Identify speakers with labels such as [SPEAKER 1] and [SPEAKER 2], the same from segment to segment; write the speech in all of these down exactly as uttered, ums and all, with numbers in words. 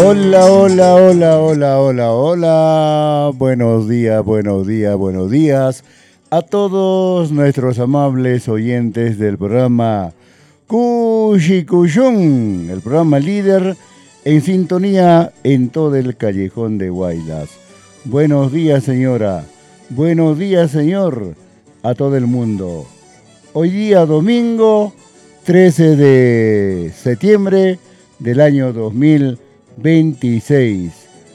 [SPEAKER 1] Hola, hola, hola, hola, hola, hola. Buenos días, buenos días, buenos días a todos nuestros amables oyentes del programa Cuchicuyún, el programa líder en sintonía en todo el callejón de Guaylas. Buenos días, señora. Buenos días, señor, a todo el mundo. Hoy día domingo trece de septiembre del año dos mil veintiséis.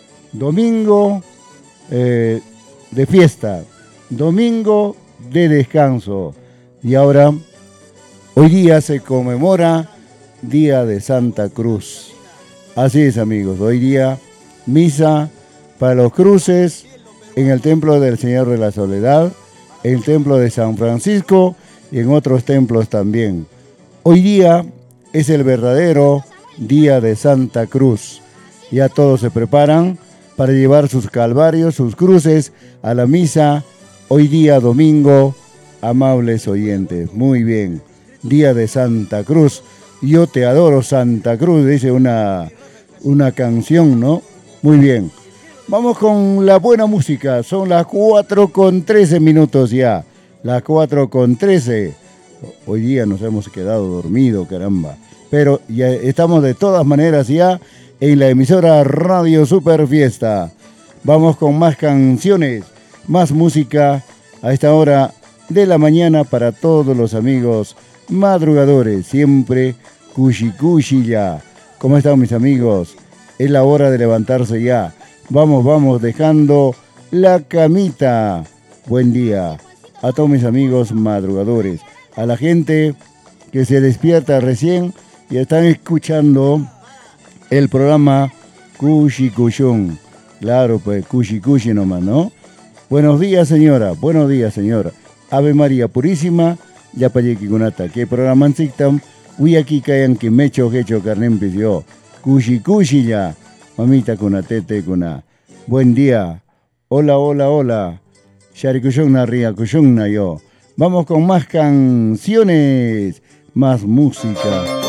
[SPEAKER 1] Domingo eh, de fiesta, domingo de descanso. Y ahora, hoy día se conmemora Día de Santa Cruz. Así es, amigos, hoy día misa para los cruces en el Templo del Señor de la Soledad, en el Templo de San Francisco y en otros templos también. Hoy día es el verdadero Día de Santa Cruz. Ya todos se preparan para llevar sus calvarios, sus cruces a la misa. Hoy día domingo, amables oyentes. Muy bien, Día de Santa Cruz. Yo te adoro, Santa Cruz, dice una, una canción, ¿no? Muy bien. Vamos con la buena música. Son las cuatro con trece minutos ya. Las cuatro con trece. Hoy día nos hemos quedado dormidos, caramba. Pero ya estamos de todas maneras ya en la emisora Radio Super Fiesta. Vamos con más canciones, más música a esta hora de la mañana para todos los amigos madrugadores. Siempre cuchi cuchi ya. ¿Cómo están mis amigos? Es la hora de levantarse ya. Vamos, vamos dejando la camita. Buen día a todos mis amigos madrugadores. A la gente que se despierta recién y están escuchando el programa Cuchicuyún. Claro, pues cuchi cuchi nomás, ¿no? Buenos días, señora. Buenos días, señora. Ave María Purísima, Yapayeki Kunata. Que programa Anzictam, Uyaki Kayan que mecho hecho carnen pidió. Cuchi cuchi ya. Mamita Kunatete Kuna. Buen día. Hola, hola, hola. Sharikuyun Ria Kuyun yo. Vamos con más canciones, más música.